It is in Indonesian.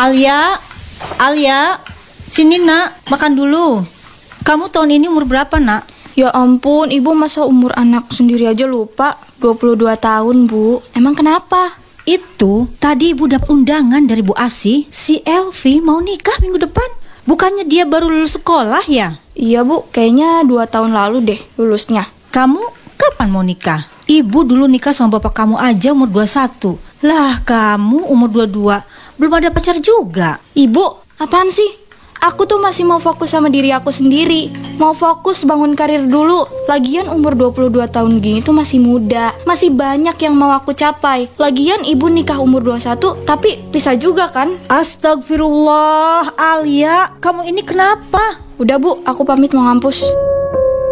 Alia, Alia, sini nak, makan dulu. Kamu tahun ini umur berapa nak? Ya ampun, ibu masa umur anak sendiri aja lupa. 22 tahun, Bu. Emang kenapa? Itu tadi ibu dapat undangan dari Bu Asih. Si Elvi mau nikah minggu depan. Bukannya dia baru lulus sekolah ya? Iya, Bu. Kayaknya 2 tahun lalu deh lulusnya. Kamu kapan mau nikah? Ibu dulu nikah sama bapak kamu aja umur 21. Lah kamu umur 22. Belum ada pacar juga. Ibu, apaan sih? Aku tuh masih mau fokus sama diri aku sendiri. Mau fokus bangun karir dulu. Lagian umur 22 tahun gini tuh masih muda. Masih banyak yang mau aku capai. Lagian ibu nikah umur 21 tapi pisah juga kan? Astagfirullah, Alia, kamu ini kenapa? Udah Bu, aku pamit mau ngampus.